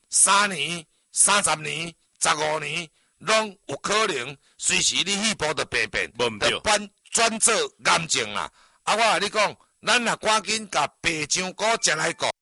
3年、30年、15年，拢有可能随时你肺部就病变，就转做癌症啦。啊，我甲你讲，咱若赶紧甲白香菇食来顾，